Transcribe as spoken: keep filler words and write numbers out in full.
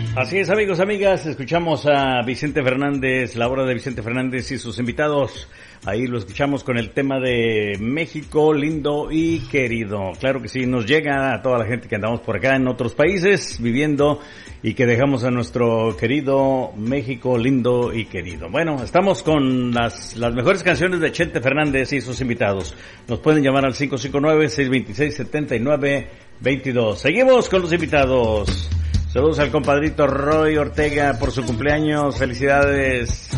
Así es, amigos, amigas, escuchamos a Vicente Fernández, la obra de Vicente Fernández y sus invitados. Ahí lo escuchamos con el tema de México lindo y querido. Claro que sí, nos llega a toda la gente que andamos por acá en otros países viviendo y que dejamos a nuestro querido México lindo y querido. Bueno, estamos con las las mejores canciones de Chente Fernández y sus invitados. Nos pueden llamar al cinco cinco nueve, seis dos seis, siete nueve dos dos. Seguimos con los invitados. Saludos al compadrito Roy Ortega por su cumpleaños. Felicidades.